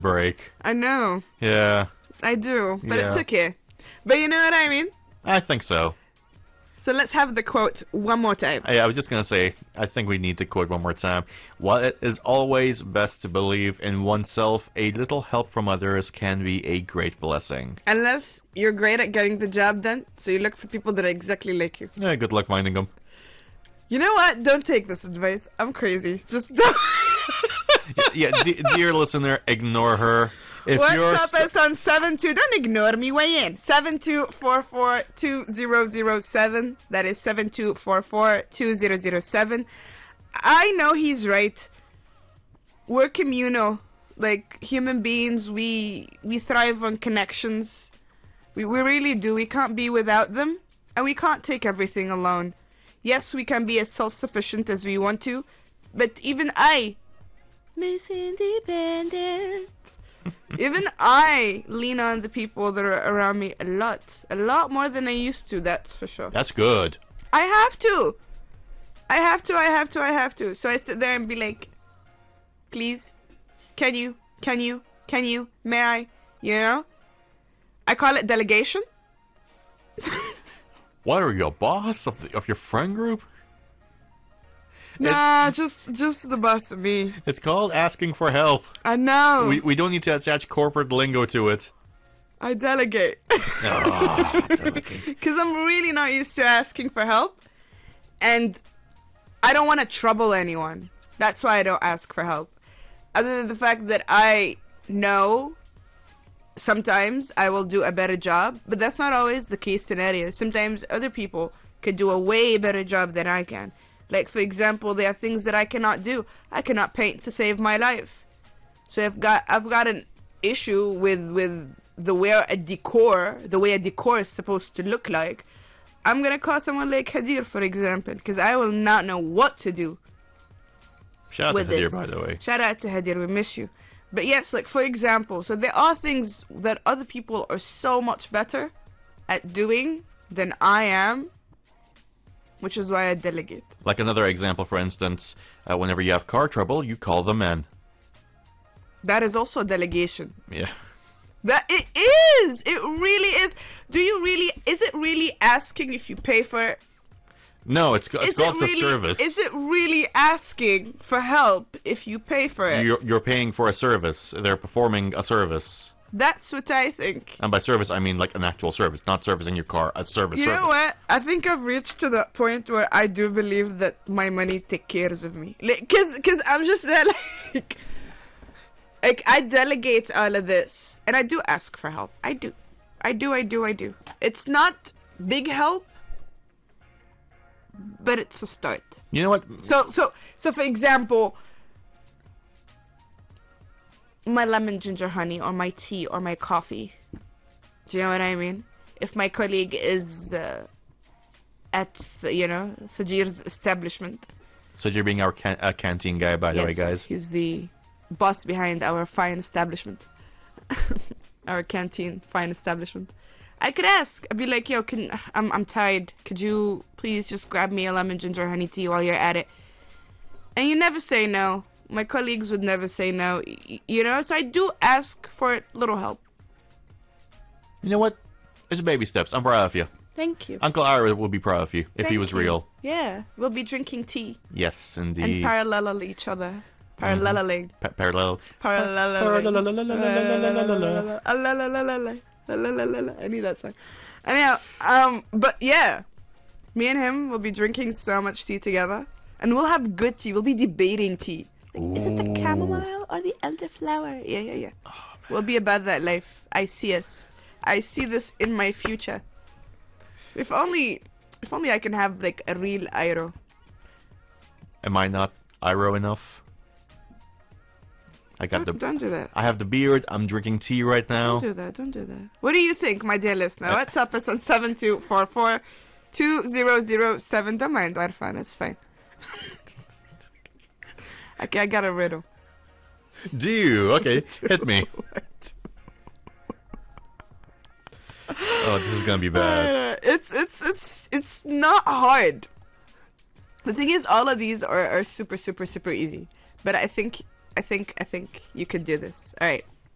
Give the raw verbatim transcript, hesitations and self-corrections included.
break. I know. Yeah. I do, but Yeah. it's okay. But you know what I mean? I think so. So let's have the quote one more time. I, I was just going to say, I think we need to quote one more time. While it is always best to believe in oneself, a little help from others can be a great blessing. Unless you're great at getting the job done, so you look for people that are exactly like you. Yeah, good luck finding them. You know what? Don't take this advice. I'm crazy. Just don't. Yeah, d- dear listener, ignore her. If What's you're up? sp- It's on seven two. Don't ignore me. Weigh in. seven two four four two zero zero seven. That is seven two four four two zero zero seven. I know he's right. We're communal. Like, human beings, we we thrive on connections. We, we really do. We can't be without them. And we can't take everything alone. Yes, we can be as self-sufficient as we want to. But even I, Miss Independent, even I lean on the people that are around me a lot. A lot more than I used to, that's for sure. That's good. I have to. I have to, I have to, I have to. So I sit there and be like, please, can you, can you, can you, may I, you know? I call it delegation. What, are you a boss of the, of your friend group? Nah, just just the boss of me. It's called asking for help. I know. We we don't need to attach corporate lingo to it. I delegate. Oh, delegate. Because I'm really not used to asking for help. And I don't want to trouble anyone. That's why I don't ask for help. Other than the fact that I know sometimes I will do a better job, but that's not always the case scenario. Sometimes other people could do a way better job than I can. Like, for example, there are things that I cannot do. I cannot paint to save my life. So I've got I've got an issue with with the way a decor, the way a decor is supposed to look like. I'm gonna call someone like Hadir, for example, because I will not know what to do. Shout out with to Hadir, this. by the way. Shout out to Hadir, we miss you. But yes, like, for example, so there are things that other people are so much better at doing than I am, which is why I delegate. Like another example, for instance, uh, whenever you have car trouble, you call the men. That is also delegation. Yeah. That it is. It really is. Do you really? Is it really asking if you pay for it? No, it's, it's Is called it the really, service. Is it really asking for help if you pay for it? You're, you're paying for a service. They're performing a service. That's what I think. And by service, I mean like an actual service, not servicing your car, a service You service. know what? I think I've reached to that point where I do believe that my money take cares of me. Like, cause, cause I'm just there, like, like I delegate all of this, and I do ask for help. I do, I do, I do, I do. It's not big help, but it's a start. You know what? So, so, so, for example, my lemon ginger honey, or my tea, or my coffee. Do you know what I mean? If my colleague is uh, at, you know, Sajir's establishment. So you're being our can- uh, canteen guy, by the Yes, way, guys. he's the boss behind our fine establishment. Our canteen, fine establishment. I could ask. I'd be like, yo, can I'm I'm tired. Could you please just grab me a lemon ginger honey tea while you're at it? And you never say no. My colleagues would never say no. y- You know, so I do ask for little help. You know what? It's baby steps. I'm proud of you. Thank you. Uncle Ira would be proud of you if he Thank was you. real. Yeah, we'll be drinking tea Yes, and indeed. parallel each other. Paralleling. Pa- parallel. Paralleling. I need that song. Anyhow, um, but yeah, me and him will be drinking so much tea together, and we'll have good tea. We'll be debating tea. Like, is it the chamomile or the elderflower? Yeah, yeah, yeah. Oh, we'll be about that life. I see us. I see this in my future. If only, if only I can have like a real Iro. Am I not Iro enough? I got Don't, the. don't do that. I have the beard. I'm drinking tea right now. Don't do that. Don't do that. What do you think, my dear listener? What's up? It's on seven two four four two zero zero seven. Don't mind Arfan. It's fine. Okay, I got a riddle. Do you? Okay, hit me. Oh, this is gonna be bad. Uh, it's it's it's it's not hard. The thing is, all of these are, are super super super easy. But I think I think I think you could do this. All right.